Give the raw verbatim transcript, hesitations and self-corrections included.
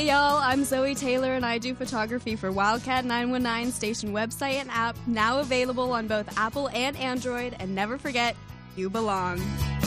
Hey y'all, I'm Zoe Taylor and I do photography for Wildcat nine one nine station website and app, now available on both Apple and Android, and never forget, you belong.